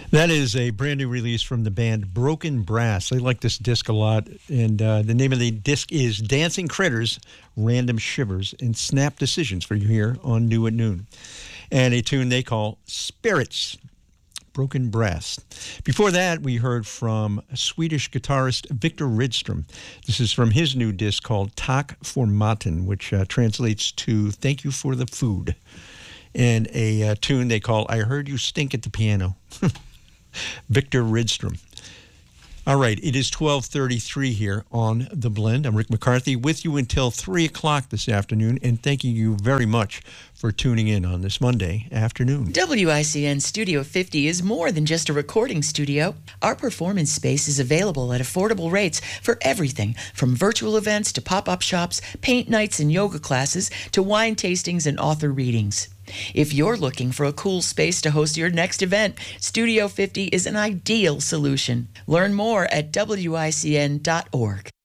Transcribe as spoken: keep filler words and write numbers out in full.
That is a brand new release from the band Broken Brass. I like this disc a lot, and uh, the name of the disc is Dancing Critters, Random Shivers, and Snap Decisions for you here on New at Noon. And a tune they call Spirits, Broken Brass. Before that, we heard from Swedish guitarist Victor Rydström. This is from his new disc called Tack för maten, which uh, translates to Thank You for the Food. And a uh, tune they call I Heard You Stink at the Piano. Victor Rydström. All right, it is twelve thirty-three here on The Blend. I'm Rick McCarthy with you until three o'clock this afternoon, and thanking you very much for tuning in on this Monday afternoon. W I C N Studio fifty is more than just a recording studio. Our performance space is available at affordable rates for everything from virtual events to pop-up shops, paint nights and yoga classes, to wine tastings and author readings. If you're looking for a cool space to host your next event, Studio fifty is an ideal solution. Learn more at W I C N dot org.